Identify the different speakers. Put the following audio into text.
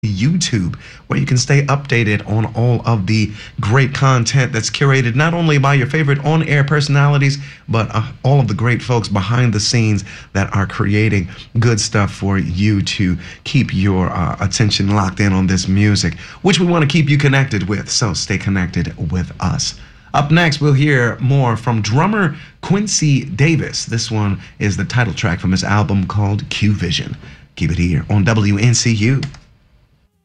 Speaker 1: YouTube, where you can stay updated on all of the great content that's curated not only by your favorite on-air personalities, but all of the great folks behind the scenes that are creating good stuff for you to keep your attention locked in on this music, which we want to keep you connected with. So stay connected with us. Up next, we'll hear more from drummer Quincy Davis. This one is the title track from his album called Q Vision. Keep it here on WNCU.